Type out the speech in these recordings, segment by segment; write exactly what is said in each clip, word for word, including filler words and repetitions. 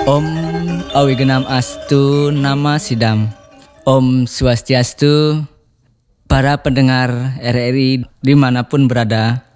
Om Awigenam Astu Nama Sidam. Om Swastiastu, para pendengar R R I dimanapun berada.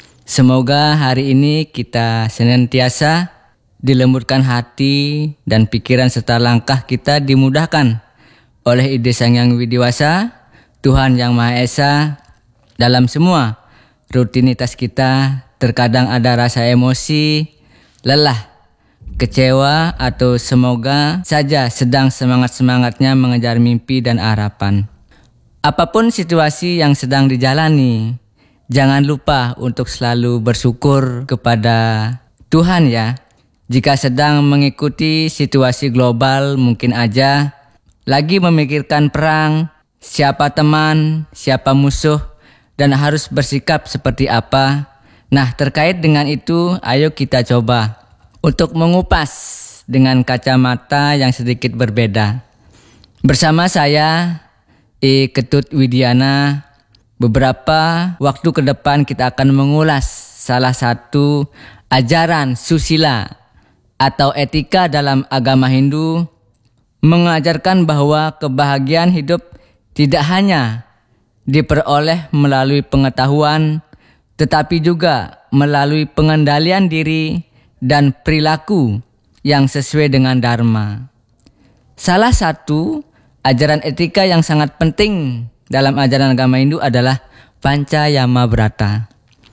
Semoga hari ini kita senantiasa dilembutkan hati dan pikiran serta langkah kita dimudahkan oleh ide Sang Yang Widiwasa, Tuhan Yang Maha Esa. Dalam semua rutinitas kita terkadang ada rasa emosi, lelah, kecewa, atau semoga saja sedang semangat-semangatnya mengejar mimpi dan harapan. Apapun situasi yang sedang dijalani, jangan lupa untuk selalu bersyukur kepada Tuhan ya. Jika sedang mengikuti situasi global, mungkin aja lagi memikirkan perang, siapa teman, siapa musuh, dan harus bersikap seperti apa. Nah, terkait dengan itu, ayo kita coba untuk mengupas dengan kacamata yang sedikit berbeda. Bersama saya, I Ketut Widiana, beberapa waktu ke depan kita akan mengulas salah satu ajaran susila atau etika dalam agama Hindu, mengajarkan bahwa kebahagiaan hidup tidak hanya diperoleh melalui pengetahuan, tetapi juga melalui pengendalian diri dan perilaku yang sesuai dengan dharma. Salah satu ajaran etika yang sangat penting dalam ajaran agama Hindu adalah Pancayama Brata,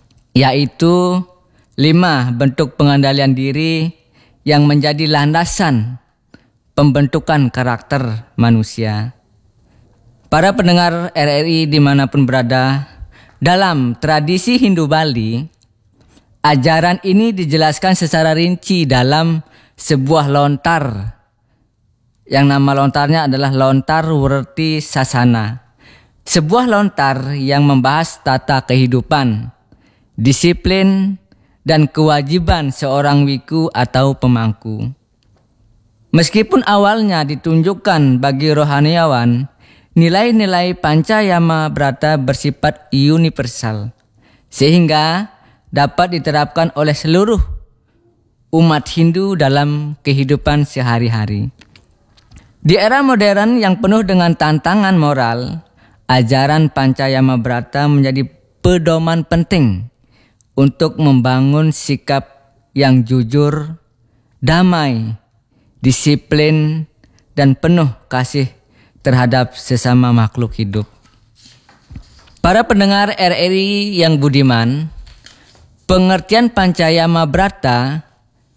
yaitu lima bentuk pengendalian diri yang menjadi landasan pembentukan karakter manusia. Para pendengar R R I dimanapun berada, dalam tradisi Hindu Bali, ajaran ini dijelaskan secara rinci dalam sebuah lontar, yang nama lontarnya adalah Lontar Wrti Sasana. Sebuah lontar yang membahas tata kehidupan, disiplin, dan kewajiban seorang wiku atau pemangku. Meskipun awalnya ditunjukkan bagi rohaniawan, nilai-nilai Pancayama Brata bersifat universal, sehingga dapat diterapkan oleh seluruh umat Hindu dalam kehidupan sehari-hari. Di era modern yang penuh dengan tantangan moral, ajaran Pancayama Brata menjadi pedoman penting untuk membangun sikap yang jujur, damai, disiplin, dan penuh kasih terhadap sesama makhluk hidup. Para pendengar R R I yang budiman, pengertian Pancayama Brata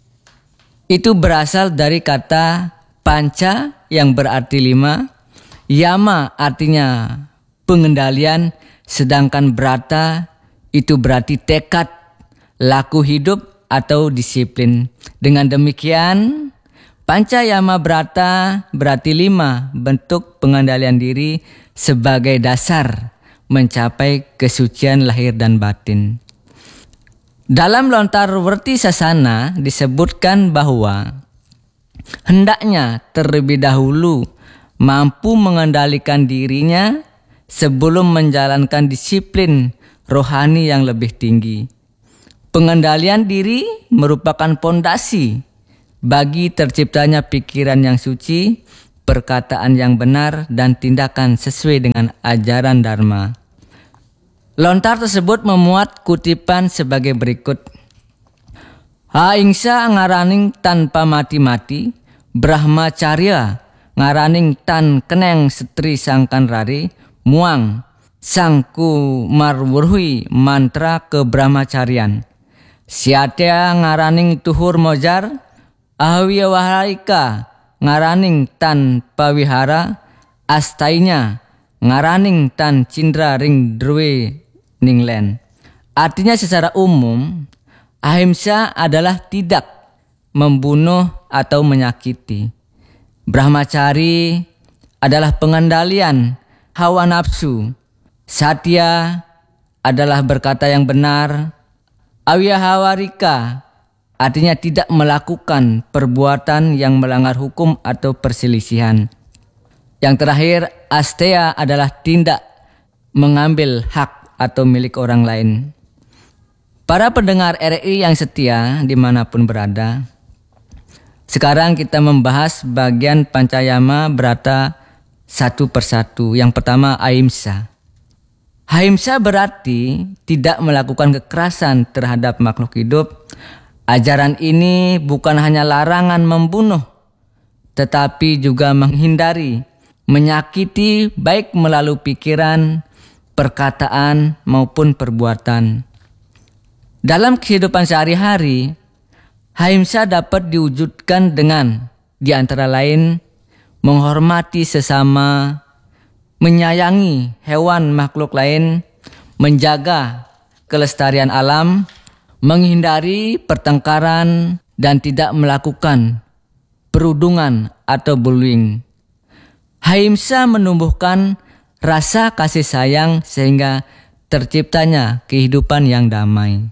itu berasal dari kata panca yang berarti lima, yama artinya pengendalian, sedangkan brata itu berarti tekad, laku hidup atau disiplin. Dengan demikian, Pancayama Brata berarti lima bentuk pengendalian diri sebagai dasar mencapai kesucian lahir dan batin. Dalam Lontar Wrti Sasana disebutkan bahwa hendaknya terlebih dahulu mampu mengendalikan dirinya sebelum menjalankan disiplin rohani yang lebih tinggi. Pengendalian diri merupakan pondasi bagi terciptanya pikiran yang suci, perkataan yang benar, dan tindakan sesuai dengan ajaran Dharma. Lontar tersebut memuat kutipan sebagai berikut. Haingsa ngaraning tanpa mati-mati, Brahmacarya ngaraning tan keneng setri sangkan rari, muang sangku marwurhui mantra kebrahmacarian. Siatya ngaraning tuhur mojar, ahwiya waharika ngaraning tan pawihara, astainya ngaraning tan cindra ring drwe ninglen. Artinya secara umum, ahimsa adalah tidak membunuh atau menyakiti. Brahmacari adalah pengendalian hawa nafsu. Satya adalah berkata yang benar. Awiyahawarika artinya tidak melakukan perbuatan yang melanggar hukum atau perselisihan. Yang terakhir, asteya adalah tindak mengambil hak atau milik orang lain. Para pendengar R R I yang setia dimanapun berada, Sekarang kita membahas bagian Pancayama Brata satu persatu. Yang pertama, ahimsa. Ahimsa berarti tidak melakukan kekerasan terhadap makhluk hidup. Ajaran ini bukan hanya larangan membunuh, tetapi juga menghindari, menyakiti baik melalui pikiran, perkataan maupun perbuatan. Dalam kehidupan sehari-hari, ahimsa dapat diwujudkan dengan di antara lain menghormati sesama, menyayangi hewan makhluk lain, menjaga kelestarian alam, menghindari pertengkaran dan tidak melakukan perundungan atau bullying. Ahimsa menumbuhkan rasa kasih sayang sehingga terciptanya kehidupan yang damai.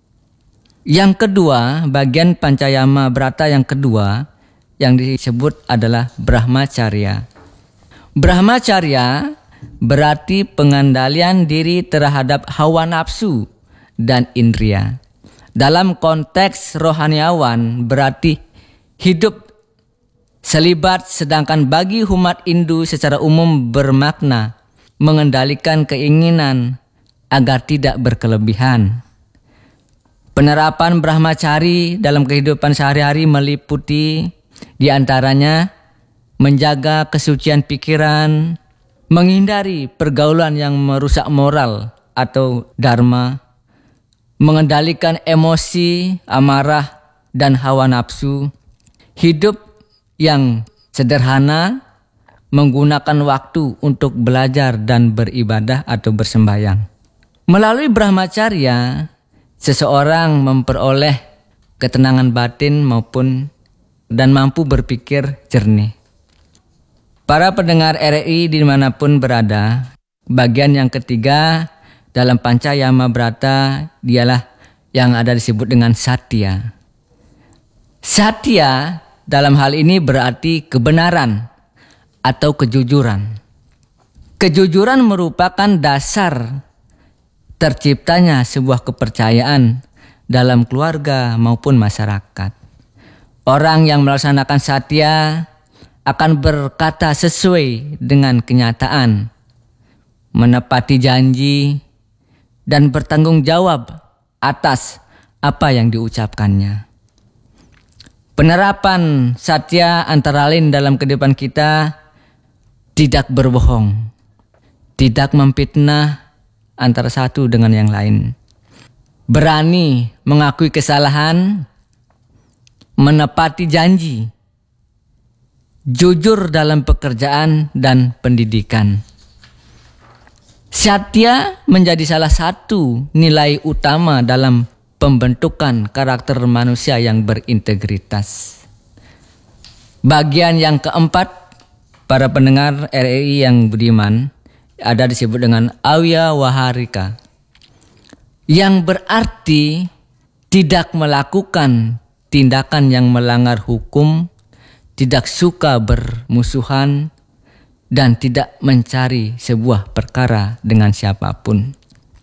Yang kedua, bagian Pancayama Brata yang kedua yang disebut adalah Brahmacharya. Brahmacharya berarti pengendalian diri terhadap hawa nafsu dan indria. Dalam konteks rohaniawan berarti hidup selibat, sedangkan bagi umat Hindu secara umum bermakna mengendalikan keinginan agar tidak berkelebihan. Penerapan Brahmachari dalam kehidupan sehari-hari meliputi di antaranya menjaga kesucian pikiran, menghindari pergaulan yang merusak moral atau dharma, mengendalikan emosi, amarah, dan hawa nafsu, hidup yang sederhana, menggunakan waktu untuk belajar dan beribadah atau bersembahyang. Melalui Brahmacharya, seseorang memperoleh ketenangan batin maupun dan mampu berpikir jernih. Para pendengar R R I dimanapun berada, bagian yang ketiga dalam Pancayama Brata dialah yang ada disebut dengan Satya. Satya dalam hal ini berarti kebenaran atau kejujuran. Kejujuran merupakan dasar terciptanya sebuah kepercayaan dalam keluarga maupun masyarakat. Orang yang melaksanakan satya akan berkata sesuai dengan kenyataan, menepati janji, dan bertanggung jawab atas apa yang diucapkannya. Penerapan satya antara lain dalam kehidupan kita tidak berbohong, tidak memfitnah antara satu dengan yang lain, berani mengakui kesalahan, menepati janji, jujur dalam pekerjaan dan pendidikan. Satya menjadi salah satu nilai utama dalam pembentukan karakter manusia yang berintegritas. Bagian yang keempat, para pendengar R R I yang budiman, ada disebut dengan Awyawaharika, yang berarti tidak melakukan tindakan yang melanggar hukum, tidak suka bermusuhan, dan tidak mencari sebuah perkara dengan siapapun.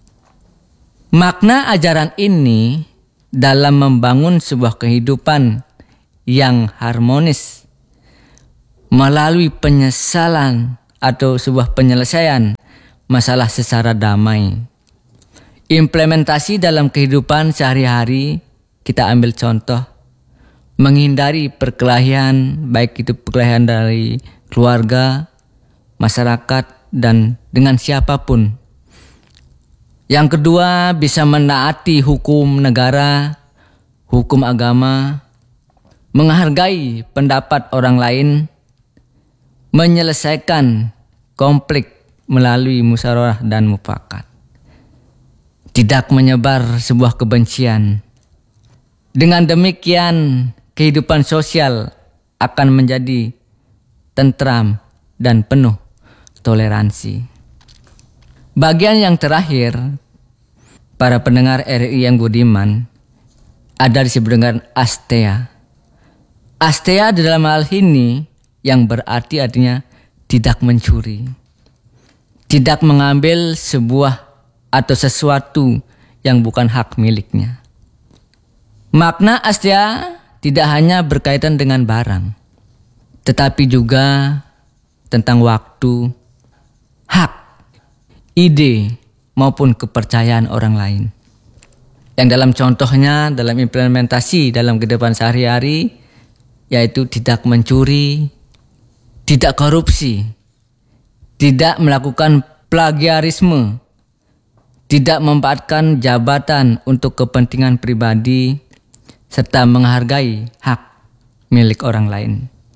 Makna ajaran ini dalam membangun sebuah kehidupan yang harmonis melalui penyesalan atau sebuah penyelesaian masalah secara damai. Implementasi dalam kehidupan sehari-hari, kita ambil contoh, menghindari perkelahian, baik itu perkelahian dari keluarga, masyarakat, dan dengan siapapun. Yang kedua, bisa menaati hukum negara, hukum agama, menghargai pendapat orang lain, menyelesaikan konflik melalui musyawarah dan mufakat. Tidak menyebar sebuah kebencian. Dengan demikian, kehidupan sosial akan menjadi tentram dan penuh toleransi. Bagian yang terakhir, para pendengar R R I yang budiman, ada disebut dengan Asteya. Asteya dalam hal ini yang berarti artinya tidak mencuri, tidak mengambil sebuah atau sesuatu yang bukan hak miliknya. Makna Asteya tidak hanya berkaitan dengan barang, tetapi juga tentang waktu, hak, ide, maupun kepercayaan orang lain. Yang dalam contohnya, dalam implementasi dalam kehidupan sehari-hari, yaitu tidak mencuri, tidak korupsi, tidak melakukan plagiarisme, tidak memanfaatkan jabatan untuk kepentingan pribadi, serta menghargai hak milik orang lain.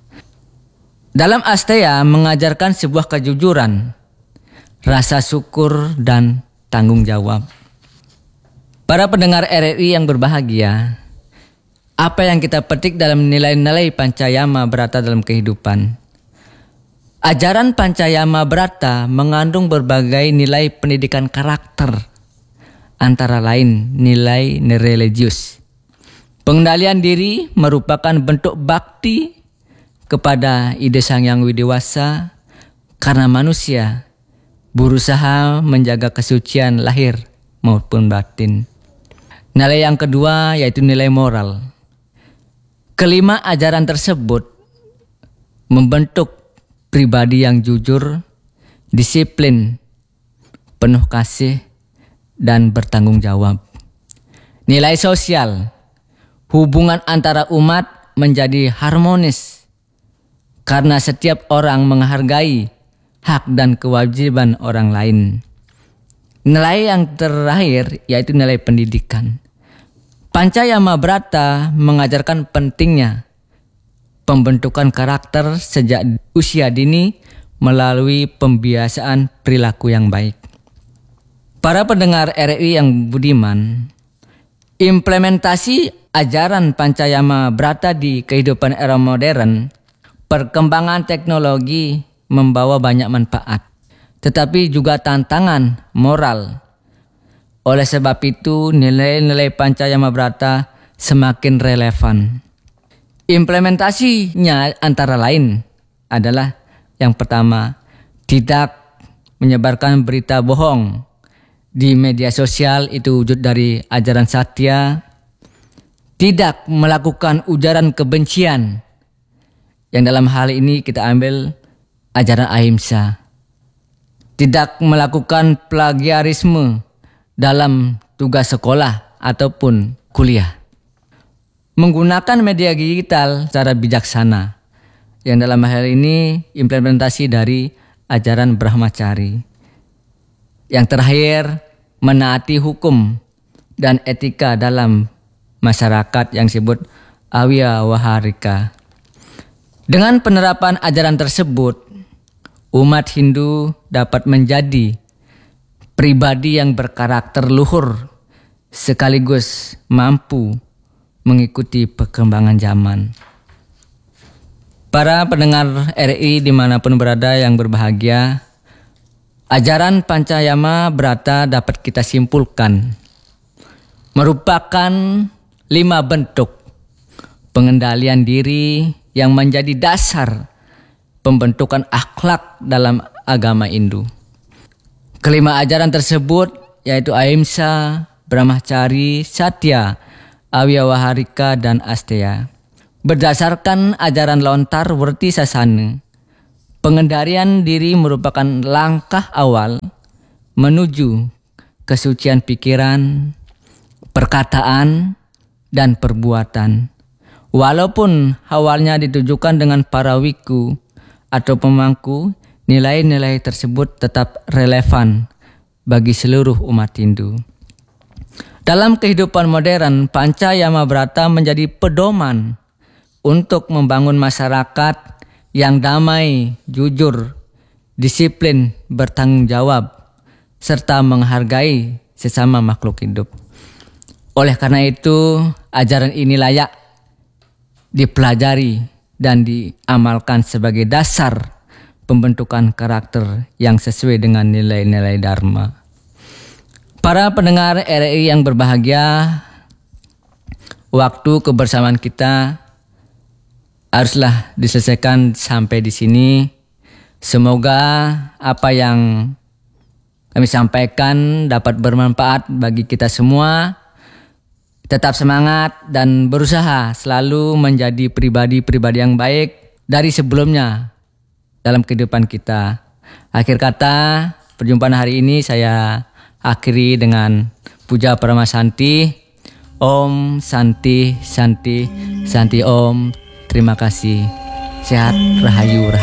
Dalam Asteya mengajarkan sebuah kejujuran, rasa syukur, dan tanggung jawab. Para pendengar R R I yang berbahagia, apa yang kita petik dalam nilai-nilai Pancayama Brata dalam kehidupan? Ajaran Pancayama Brata mengandung berbagai nilai pendidikan karakter, antara lain nilai religius. Pengendalian diri merupakan bentuk bakti kepada ide Sang Yang Widewasa karena manusia berusaha menjaga kesucian lahir maupun batin. Nilai yang kedua yaitu nilai moral. Kelima ajaran tersebut membentuk pribadi yang jujur, disiplin, penuh kasih, dan bertanggung jawab. Nilai sosial. Hubungan antara umat menjadi harmonis karena setiap orang menghargai hak dan kewajiban orang lain. Nilai yang terakhir yaitu nilai pendidikan. Pancayama Brata mengajarkan pentingnya pembentukan karakter sejak usia dini melalui pembiasaan perilaku yang baik. Para pendengar R R I yang budiman, implementasi ajaran Pancayama Brata di kehidupan era modern, perkembangan teknologi membawa banyak manfaat, tetapi juga tantangan moral. Oleh sebab itu, nilai-nilai Pancayama Brata semakin relevan. Implementasinya antara lain adalah yang pertama, tidak menyebarkan berita bohong di media sosial, itu wujud dari ajaran Satya. Tidak melakukan ujaran kebencian, yang dalam hal ini kita ambil ajaran Ahimsa. Tidak melakukan plagiarisme dalam tugas sekolah ataupun kuliah. Menggunakan media digital secara bijaksana, yang dalam hal ini implementasi dari ajaran Brahmacari. Yang terakhir, menaati hukum dan etika dalam masyarakat yang disebut Awya Waharika. Dengan penerapan ajaran tersebut, umat Hindu dapat menjadi pribadi yang berkarakter luhur sekaligus mampu mengikuti perkembangan zaman. Para pendengar R I dimanapun berada yang berbahagia, ajaran Pancayama Brata dapat kita simpulkan merupakan lima bentuk pengendalian diri yang menjadi dasar pembentukan akhlak dalam agama Hindu. Kelima ajaran tersebut yaitu Ahimsa, Brahmacari, Satya, Awya Waharika, dan Asteya. Berdasarkan ajaran lontar Werti Sasana, pengendalian diri merupakan langkah awal menuju kesucian pikiran, perkataan, dan perbuatan. Walaupun awalnya ditujukan dengan para wiku atau pemangku, nilai-nilai tersebut tetap relevan bagi seluruh umat Hindu. Dalam kehidupan modern, Pancayama Brata menjadi pedoman untuk membangun masyarakat yang damai, jujur, disiplin, bertanggung jawab, serta menghargai sesama makhluk hidup. Oleh karena itu, ajaran ini layak dipelajari dan diamalkan sebagai dasar pembentukan karakter yang sesuai dengan nilai-nilai Dharma. Para pendengar R R I yang berbahagia, waktu kebersamaan kita haruslah diselesaikan sampai di sini. Semoga apa yang kami sampaikan dapat bermanfaat bagi kita semua. Tetap semangat dan berusaha selalu menjadi pribadi-pribadi yang baik dari sebelumnya dalam kehidupan kita. Akhir kata, perjumpaan hari ini saya akhiri dengan puja Parama Santi. Om Santi, Santi, Santi Om. Terima kasih. Sehat, rahayu, rahayu.